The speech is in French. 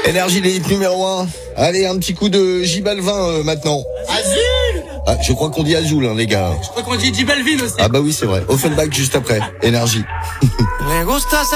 Énergie les hits numéro 1. Allez, un petit coup de J Balvin maintenant. Azul. Ah, je crois qu'on dit Azul, hein, les gars. Je crois qu'on dit J Balvin aussi. Ah bah oui, c'est vrai. Offenbach juste après. Énergie.